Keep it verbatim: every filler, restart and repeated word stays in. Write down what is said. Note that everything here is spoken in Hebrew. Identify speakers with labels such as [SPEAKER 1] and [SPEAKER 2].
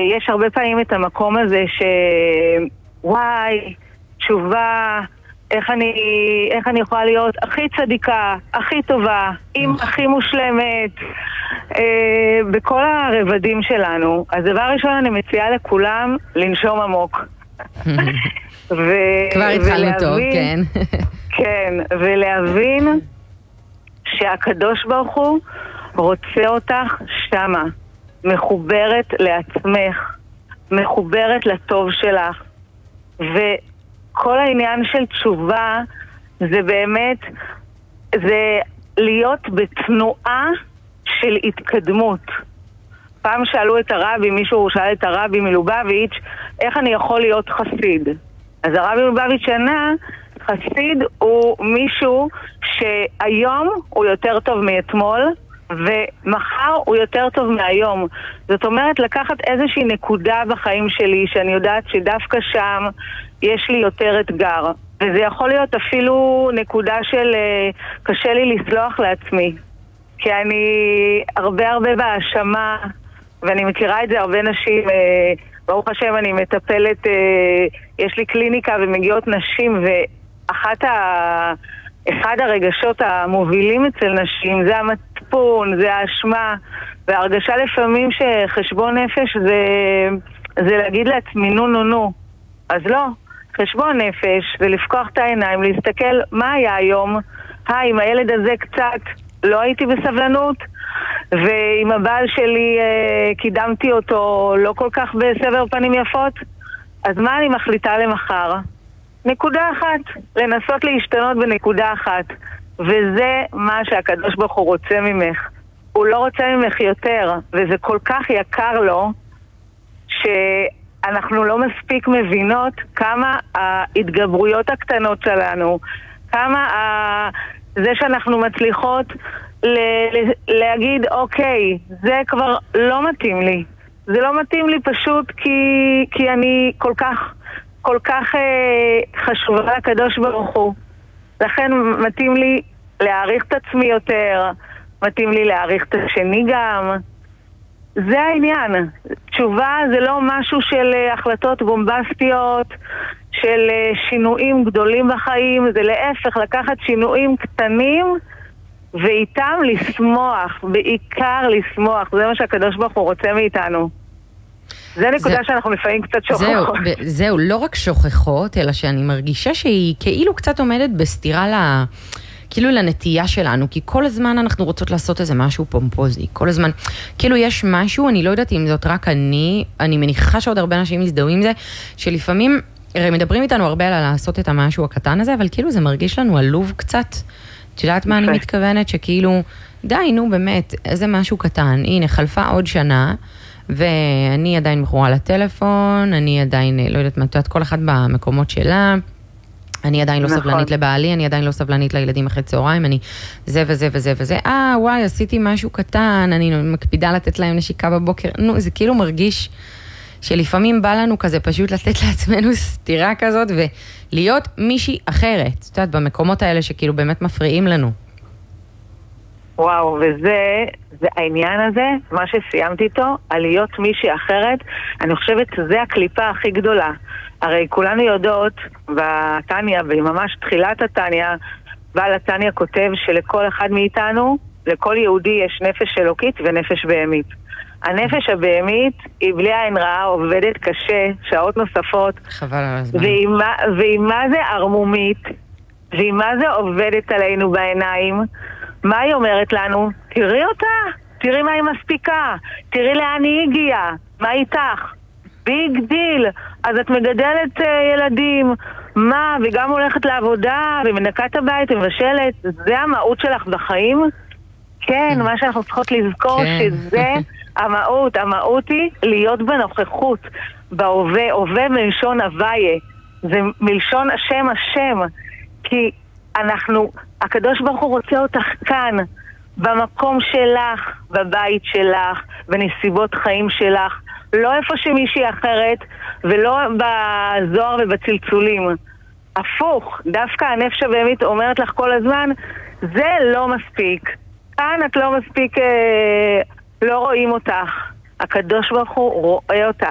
[SPEAKER 1] יש הרבה פעמים את המקום הזה ש... וואי, תשובה, איך אני, איך אני יכולה להיות הכי צדיקה, הכי טובה, עם הכי מושלמת, אה, בכל הרבדים שלנו. אז דבר ראשון אני מציעה לכולם לנשום עמוק. ו-
[SPEAKER 2] כבר התחלנו טוב, כן.
[SPEAKER 1] כן, ולהבין שהקדוש ברוך הוא רוצה אותך שמה, מחוברת לעצמך, מחוברת לטוב שלך. וכל העניין של תשובה זה באמת, זה להיות בתנועה של התקדמות. פעם שאלו את הרבי, מישהו שאל את הרבי מלובביץ', איך אני יכול להיות חסיד? אז הרבי מלובביץ' ענה, חסיד הוא מישהו שהיום הוא יותר טוב מאתמול, ומחר הוא יותר טוב מהיום. זאת אומרת, לקחת איזושהי נקודה בחיים שלי, שאני יודעת שדווקא שם יש לי יותר אתגר. וזה יכול להיות אפילו נקודה של קשה לי לסלוח לעצמי. כי אני הרבה הרבה בהאשמה, ואני מכירה את זה הרבה נשים, ברוך השם אני מטפלת, יש לי קליניקה ומגיעות נשים, ואחת ה... אחד הרגשות המובילים אצל נשים זה המצפון, זה האשמה, וההרגשה לפעמים שחשבון נפש זה, זה להגיד לעצמי נו נו נו. אז לא, חשבון נפש זה לפקוח את העיניים, להסתכל מה היה היום, היי, עם הילד הזה קצת לא הייתי בסבלנות, ועם הבעל שלי אה, קידמתי אותו לא כל כך בסבר פנים יפות, אז מה אני מחליטה למחר? נקודה אחת, לנסות להשתנות בנקודה אחת, וזה מה שהקדוש ברוך הוא רוצה ממך. הוא לא רוצה ממך יותר, וזה כל כך יקר לו שאנחנו לא מספיק מבינות כמה ההתגברויות הקטנות שלנו, כמה ה... זה שאנחנו מצליחות ל- ל- להגיד אוקיי, זה כבר לא מתאים לי, זה לא מתאים לי פשוט כי, כי אני כל כך כל כך אה, חשובה לקדוש ברוך הוא. לכן מתאים לי להעריך את עצמי יותר, מתאים לי להעריך את השני גם. זה העניין. תשובה זה לא משהו של אה, החלטות בומבסטיות, של אה, שינויים גדולים בחיים, זה להפך, לקחת שינויים קטנים ואיתם לשמוח, בעיקר לשמוח. זה מה שהקדוש ברוך הוא רוצה מאיתנו. זה נקודה זה, שאנחנו לפעמים קצת שוכחות.
[SPEAKER 2] זהו, זהו, לא רק שוכחות, אלא שאני מרגישה שהיא כאילו קצת עומדת בסתירה ל... כאילו לנטייה שלנו, כי כל הזמן אנחנו רוצות לעשות איזה משהו פומפוזי, כל הזמן, כאילו יש משהו, אני לא יודעת אם זאת רק אני, אני מניחה שעוד הרבה אנשים מזדהו עם זה, שלפעמים, הרי מדברים איתנו הרבה על לעשות את המשהו הקטן הזה, אבל כאילו זה מרגיש לנו עלוב קצת, את יודעת מה אני מתכוונת? שכאילו, די, נו באמת, איזה משהו קטן, הנה, חלפה עוד שנה, ואני עדיין מכורה לטלפון, אני עדיין, לא יודעת מה, כל אחד במקומות שלה, אני עדיין לא סבלנית לבעלי, אני עדיין לא סבלנית לילדים אחרי צהריים, אני זה וזה וזה וזה, אה וואי, עשיתי משהו קטן, אני מקפידה לתת להם נשיקה בבוקר, נו, זה כאילו מרגיש שלפעמים בא לנו כזה פשוט לתת לעצמנו סתירה כזאת, ולהיות מישהי אחרת, את יודעת, במקומות האלה שכאילו באמת מפריעים לנו.
[SPEAKER 1] וואו, וזה, זה העניין הזה, מה שסיימתי איתו, על להיות מישהי אחרת, אני חושבת שזה הקליפה הכי גדולה. הרי כולנו יודעות, בתניה, בממש תחילת התניה, בעל התניה כותב שלכל אחד מאיתנו, לכל יהודי יש נפש אלוקית ונפש בהמית. הנפש הבהמית היא בלי עין רעה, עובדת קשה, שעות נוספות.
[SPEAKER 2] חבל על הזמן.
[SPEAKER 1] והיא, והיא מה זה ערמומית, והיא מה זה עובדת עלינו בעיניים. מה היא אומרת לנו? תראי אותה, תראי מה היא מספיקה, תראי לאן היא הגיעה, מה איתך? ביג דיל, אז את מגדלת uh, ילדים, מה, וגם הולכת לעבודה, ומנקה את הבית, ומבשלת, זה המהות שלך בחיים? כן, מה שאנחנו צריכות לזכור שזה המהות, המהות היא להיות בנוכחות, בהווה, הווה מלשון הוויה, זה מלשון השם השם, כי אנחנו, הקדוש ברוך הוא רוצה אותך כאן, במקום שלך, בבית שלך, בנסיבות חיים שלך, לא איפה שמישהי אחרת, ולא בזוהר ובצלצולים. הפוך, דווקא הנפש הבהמית אומרת לך כל הזמן, זה לא מספיק. כאן את לא מספיק, אה, לא רואים אותך. הקדוש ברוך הוא רואה אותך.